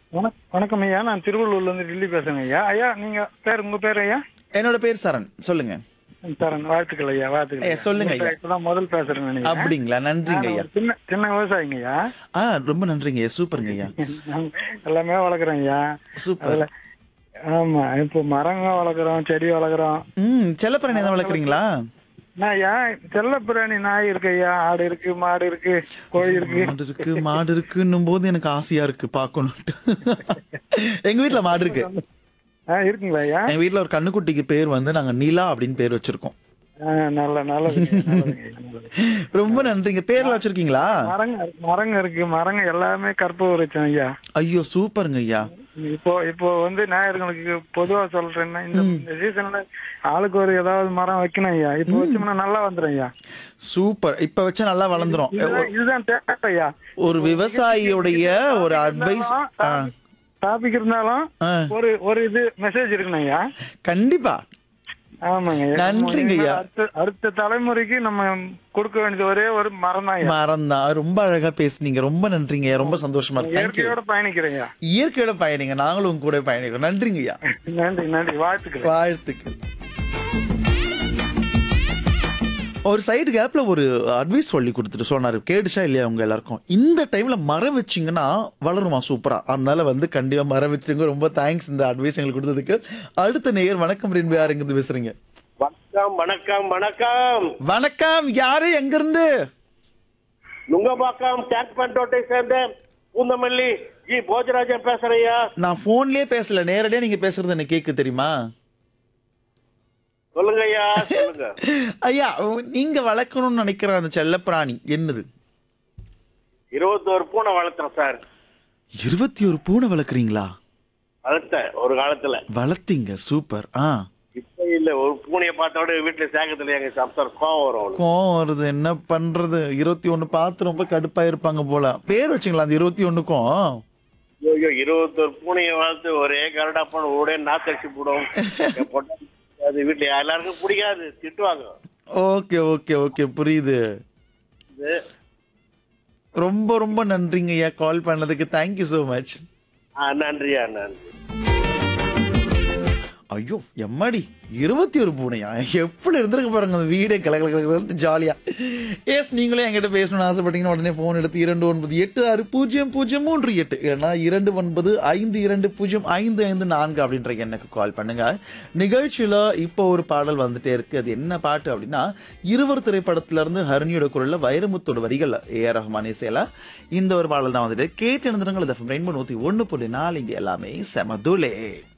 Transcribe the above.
வணக்கம் ஐயா. நான் திருவள்ளூர்ல இருந்து டில்லி பேசுறேங்க ஐயா. ஐயா நீங்க உங்க பேர் ஐயா? என்னோட பேர் சரண். சொல்லுங்க. தரேன். வாழ்த்துக்கள் ஐயா, வாழ்த்துக்கள் ஐயா, ஐயா. சொல்லுங்க ஐயா. இப்பதான் முதல் பேசுறேன் நினைக்கிறேன். அப்படிங்களா? நன்றிங்க நான் ஐயா. ஒரு சின்ன சின்ன விவசாயிங்க ஐயா. ரொம்ப நன்றிங்க ஐயா. சூப்பருங்க ஐயா. நான் எல்லாமே வளர்க்குறேன் ஐயா. சூப்பர். அதுல ஆமா, இப்போ மரங்க வளர்க்குறோம், செடி வளர்க்குறோம். செல்லப்பிராணி எதாவது வளர்க்குறீங்களா? நான் ஐயா செல்ல பிராணி நாய் இருக்கு ஐயா, ஆடு இருக்கு, மாடு இருக்கு, கோழி இருக்கு. மாடு இருக்குன்னும் போது எனக்கு ஆசையா இருக்கு பாக்கணும்ட்டு. எங்க வீட்ல மாடு இருக்கு. இருக்குங்களா ஐயா? எங்க வீட்ல ஒரு கண்ணுக்குட்டிக்கு பேர் வந்து நாங்க நிலா அப்படின்னு பேர் வச்சிருக்கோம். நல்லதுங்க, நல்லதுங்க, நல்லது. ரொம்ப நன்றிங்க. பேர்ல வச்சிருக்கீங்களா? மரங்க இருக்கு, மரங்க எல்லாமே கற்பூர விருட்சம் ஐயா. ஐயோ சூப்பருங்க ஐயா. இப்போ வந்து நாயர்களுக்கு பொதுவா சொல்றேன்னா, இந்த சீசன்ல ஆளுக்கு ஒரு ஏதாவது மரம் வைக்கணும் ஐயா. இப்போ வச்சோம்னா நல்லா வந்துடும் ஐயா. சூப்பர். இப்ப வச்சா நல்லா வளர்ந்துரும். இதுதான் தேவை ஐயா. ஒரு விவசாயியுடைய ஒரு அட்வைஸ். டாபிக் இருந்தாலும் ஒரு இது மெசேஜ் இருக்கணும் ஐயா. கண்டிப்பா. ஆமாங்க. நன்றிங்க ஐயா. அடுத்த தலைமுறைக்கு நம்ம கொடுக்க வேண்டியது ஒரே ஒரு மரம் தான். மரம் தான். ரொம்ப அழகா பேசுனீங்க. ரொம்ப நன்றிங்க ஐயா. ரொம்ப சந்தோஷமா இருக்கு. இயற்கையோட பயணிக்கிறேங்க. இயற்கையோட பயணிங்க. நாங்களும் உங்க கூட பயணிக்கிறோம். நன்றிங்க ஐயா. நன்றி, நன்றி. வாழ்த்துக்கள், வாழ்த்துக்கள். ஒரு சைடு கேப்ல ஒரு அட்வைஸ் சொல்லி கொடுத்துட்டு சொன்னாரு. கேடுச்சா இல்லையா உங்க எல்லாருக்கும்? இந்த டைம்ல மரம் வச்சிங்கன்னா வளருமா சூப்பரா. அதனால வந்து கண்டிப்பா மரம் வச்சுங்க. ரொம்ப தேங்க்ஸ் இந்த அட்வைஸ் எங்களுக்கு கொடுத்ததுக்கு. அடுத்த நேயர் வணக்கம் ரெண்டு யார் எங்கிருந்து பேசுறீங்க? வணக்கம் வணக்கம் வணக்கம் வணக்கம். யாரு எங்க இருந்து? நுங்கம்பாக்கம் கேட்பண்டோட்டை சேர்ந்த பூந்தமல்லி ஜி போஜராஜன் பேசுறையா. நான் போன்லயே பேசல, நேரடியா நீங்க பேசுறது எனக்கு கேக்கு தெரியுமா? சொல்லுங்க ஐயா, சொல்லுங்க ஐயா. நீங்க வளர்க்கணும்னு நினைக்கிற அந்த செல்லப்பிராணி என்னது? 21 பூனை வளர்த்தேன் சார். 21 பூனை வளர்க்குறீங்களா? வளர்த்தேன் ஒரு காலத்துல. வளர்த்தீங்க. சூப்பர். இப்ப இல்ல, ஒரு பூனையை பார்த்தோட வீட்டுல சேகத்துல எங்க சம்சார் கோவம் வரும் அவளுக்கு. கோவம் வருது. என்ன பண்றது? 21 பார்த்து ரொம்ப கடுப்பா இருப்பாங்க போல. பேர் வச்சுங்களா அந்த 21க்கும்? ஐயோ 21 பூனையை வளர்த்து ஒரே கரடா போன ஒரே நாத்தடிச்சு போடும். அது வீட்டுல எல்லாருக்கும் பிடிக்காது, திட்டுவாங்க. ஓகே ஓகே ஓகே, புரியுது. ரொம்ப ரொம்ப நன்றிங்க ஐயா கால் பண்ணதுக்கு. Thank you so much. நன்றியா, நன்றி. ஐயோ எம்மாடி 21 பூனையா? எப்படி இருந்திருக்கு பாருங்க அந்த வீடே கலகல ஜாலியா. எஸ், நீங்களே என்கிட்ட பேசணும்னு ஆசைப்பட்டீங்கன்னா உடனே போன் எடுத்து 29860038 ஏன்னா 2952205554 அப்படின்ற எண்ணுக்கு கால் பண்ணுங்க. நிகழ்ச்சியில இப்போ ஒரு பாடல் வந்துட்டே இருக்கு. அது என்ன பாட்டு அப்படின்னா, இருவர் திரைப்படத்துல இருந்து ஹரணியோட குரல்ல வைரமுத்தோட வரிகள் ஏஆர் ரஹ்மான் இசையில இந்த ஒரு பாடல் தான் வந்துட்டு கேட்டு எழுந்துருங்கள். ரெயின்போ 101.4 இங்க எல்லாமே செமதுலே.